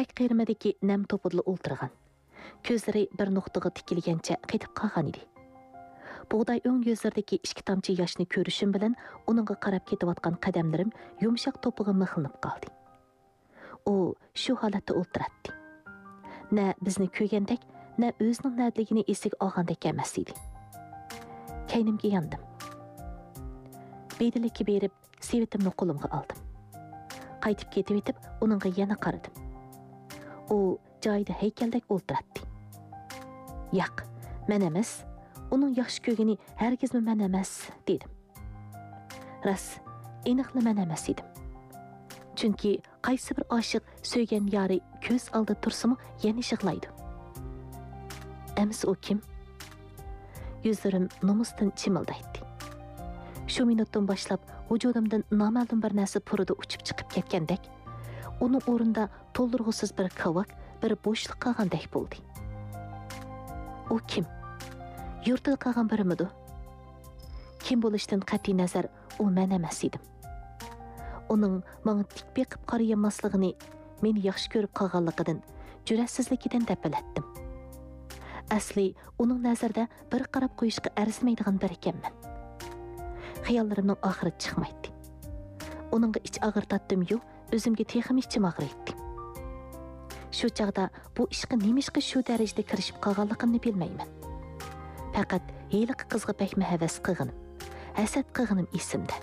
pək qiyirmədəki nəm topudlu ultırğan. Közləri bir noxtağa tikilgənçə qetib qalğan idi. Buğday öň gözlərdəki iki tamçı yaşını görüşüm bilən onunğa qarab ketivatqan qədəmlərim yumşaq topuğa mıxılınıb qaldı. O, şu halatda ultıratdı. Nə bizni köygəndək, nə özünün nədligini esiga alğandək emas idi. Keynimga yandım. Beydilikka berib, sevitimni qo'limga aldım. Qaytib ketib etib, onunğa yana qaradım. O, joyida heykeldek o'ltiratdi. Yo'q, men emas, onun yaxshi ko'rgani hargizmi men emas, dedim. Ras, aniqla men emas edim. Chunki qaysi bir oshiq söygen yari ko'z oldida tursimi, yana yig'laydi. Emas o kim? Yüzlerim nomusdan chimildaydi. Şu minutdan başlap vücudumdan nama'lum bir narsa purida uchib chiqib ketgandek, onun o'rinda to'ldirg'usiz bir kavak, bir bo'shliq qolgandek bo'ldi. O kim? Yurtida qolgan birimidu? Kim bo'lishdan qat'iy nazar, u men emas edim. Onun menga tik beqib qarayamasligini, meni yaxshi ko'rib qolganligidan, jur'atsizligidan deb bilatdim. Asli onun nazarda bir qarab qo'yishga arzimaydigan bir ekanman. Xiyollarimning oxiri chiqmaydi. Onunga ich og'irtatdim yu, o'zimga texim ichim og'riydi. Shu chaqda bu ishga nemishqa shu darajada kirishib qolganligimni bilmayman. Faqat heliqi qizga bakma havas qilganim, hasad qilganim esimda.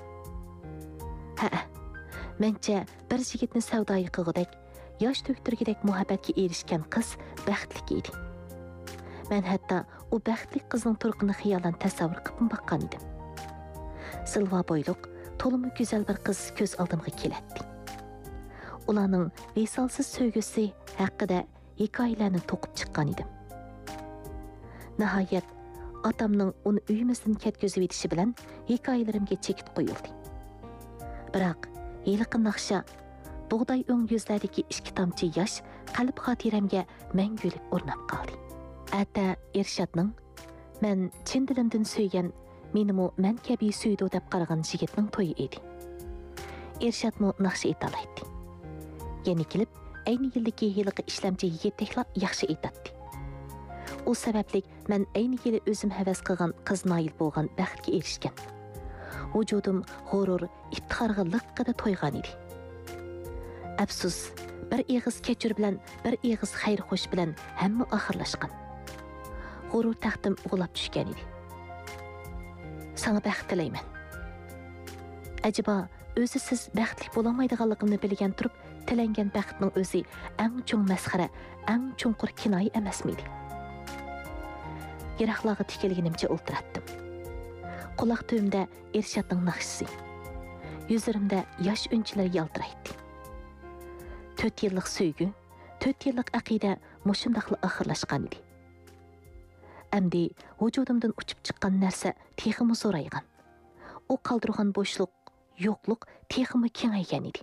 Mencha bir yigitni savdoyi qilgudek, yosh to'ktirgidek muhabbatga erishgan qiz baxtli edi. Men hatto o baxtli qizning turqini xiyolan tasavvur qilib baqqan edim. Silva boyluq, to'limi go'zal bir qiz ko'z oldimga keladi. Ularning visolsiz so'ygusi haqida hikoyalarni to'qib chiqqan edim. Nihoyat otamning uni uyimizdan ketkazib etishi bilan hikoyalarimga chekit qo'yildi. Biroq yiliqi naqsha bug'doy o'ng yuzlardagi ikki tomchi yosh qalb xotiramga mangulik o'rnab qoldi. Ata Ershadning men chin dilimdan suygan, menimi men kabi suydi deb qaragan yigitning to'yi edi. Ershadmi naqsha aytalaydi. Yana kelib, ayni yildagi yiliqi ishlamchi yigitlar yaxshi aytadi. O sabablik men ayni yili o'zim havas qilgan qiz noil bo'lgan baxtga erishgan. Vücudum g'urur, iftixorga liqqida to'ygan edi. Afsus, bir eg'iz kechir bilan, bir eg'iz xayr xo'sh bilan hamma oxirlashgan. G'urur taxtim g'ulab tushgan edi. Sana baxt tilayman. Acaba o'zi siz baxtli bo'lolmaydiganligimni bilgan turib, tilangan baxtning o'zi eng cho'ng masxara, eng cho'nqur kinoya emasmidi? Yiroqlarga tikilganimcha o'ltiratdim. Quloq tuvimda Ershadning naqshisi. Yuzlarimda yosh unchilar yaltiraydi. 4 yillik suygu, 4 yillik aqida mushundaqli oxirlashgan edi. Amdi vücudumdan uchib chiqqan narsa teximi zo'raygan. O qoldirgan bo'shliq, yo'qliq teximi kengaygan edi.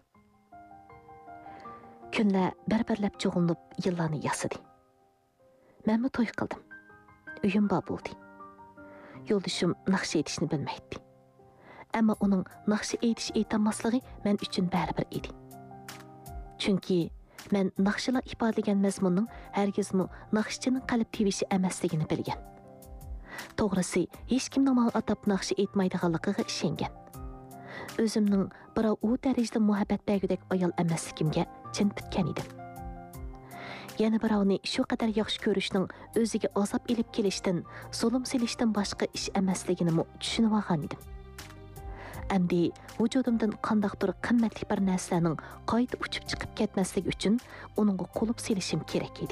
Kunlar bir-birlab cho'g'inib yillarni yasidi. Menmi to'y qildim. Uyim bor bo'ldi. Yo'ldishim naqsha aytishni bilmaydi. Ammo uning naqsha aytish aytolmasligi men uchun baribir edi. Chunki men naqshalar ifodalagan mazmunning hargizmi naqshchining qalb tevishi emasligini bilgan. To'g'risi, hech kimning menga atab naqsha aytmaydiganligiga ishongan. O'zimning birov u darajada muhabbat bergudek ayol emasligimga chin bitgan edim. Yana birovni shu qadar yaxshi ko'rishning o'ziga azob elib kelishdan, zulm silishdan boshqa ish emasligini tushunib olgan edim. Amdi vücudumdan qandaqdir qimmatli bir narsaning qayta uchib chiqib ketmasligi uchun uningga qo'lib silishim kerak edi.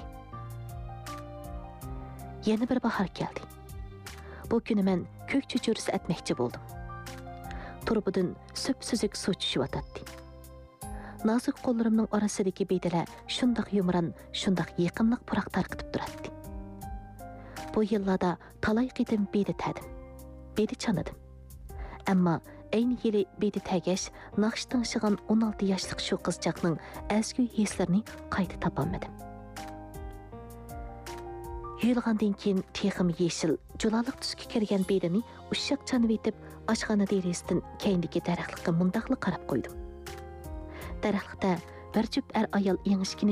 Yana bir bahor keldi. Bu kuni men ko'k cho'churisi atmoqchi bo'ldim. Turbidan söp-süzük suv tushiyotdi. Nozik qo'llarimning orasidagi bedilar shundoq yumran, shundoq yaqinlik puroq tarqitib turadi. Bu yillarda talay qitim bedi tadim. Bedi chanadim. Ammo ayni yili bedi tagash, naqshdan shigan 16 yoshlik shu qizchaqning azgu hislarini qayta topolmadim. Yuyilgandan keyin texim yeshil, juloliq tusga kirgan bedini ushshaq chanib etib, oshxona derazasidan keyindagi daraxtga mundaqli qarab qo'ydim. Daraxtda bir jup ayol yengishkini